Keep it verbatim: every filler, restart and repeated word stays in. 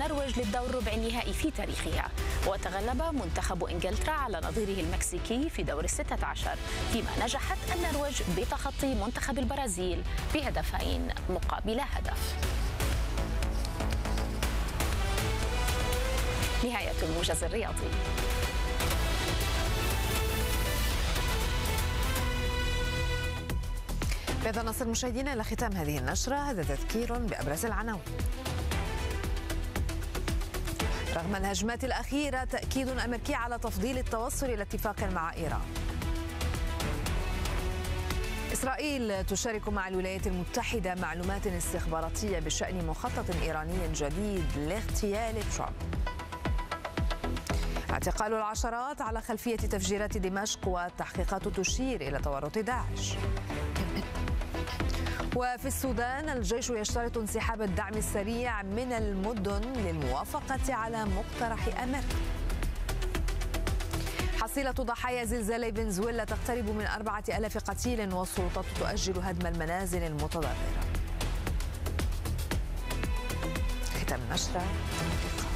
النرويج للدور ربع النهائي في تاريخها، وتغلب منتخب إنجلترا على نظيره المكسيكي في دور الستة عشر، فيما نجحت النرويج بتخطي منتخب البرازيل بهدفين مقابل هدف. نهاية الموجز الرياضي. بهذا نصل مشاهدينا إلى ختام هذه النشرة. هذا تذكير بأبرز العناوين. رغم الهجمات الأخيرة تأكيد أمريكي على تفضيل التوصل إلى اتفاق مع إيران. إسرائيل تشارك مع الولايات المتحدة معلومات استخباراتية بشأن مخطط إيراني جديد لاغتيال ترامب. اعتقال العشرات على خلفية تفجيرات دمشق والتحقيقات تشير إلى تورط داعش. وفي السودان الجيش يشترط انسحاب الدعم السريع من المدن للموافقة على مقترح أمريكا. حصيلة ضحايا زلزال فنزويلا تقترب من أربعة آلاف قتيل، والسلطات تؤجل هدم المنازل المتضررة. ختام النشرة.